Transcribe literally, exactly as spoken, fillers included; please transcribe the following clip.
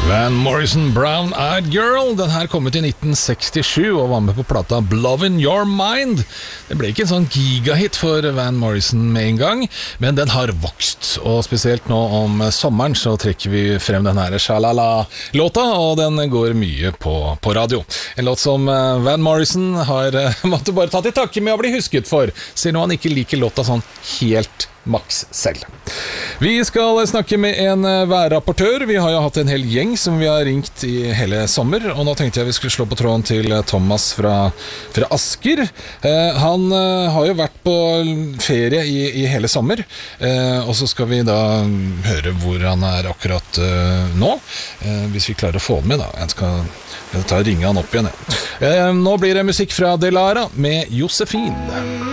Van Morrison, Brown Eyed Girl. Den her kom ut i nitten sekstisju og var med på plata Blowin' Your Mind. Det ble ikke en sånn gigahit for Van Morrison med en gang, men den har vokst. Og spesielt nå om sommeren så trekker vi frem den her Shalala-låta, og den går mye på, på radio. En låt som Van Morrison har måtte bare ta til takke med å bli husket for, siden han ikke liker låta sånn helt maks selv. Vi skal snakke med en værrapportør. Vi har jo hatt en hel gjeng som vi har ringt i hele sommer, og nå tenkte jeg vi skulle slå på tråden til Thomas fra, fra Asker. Eh, han eh, har jo vært på ferie i, i hele sommer, eh, og så skal vi da høre hvor han er akkurat eh, nå, eh, hvis vi klarer å få den med da. Jeg skal, jeg skal ta og ringe han opp igjen. Eh, nå blir det musikk fra Delara med Josefin.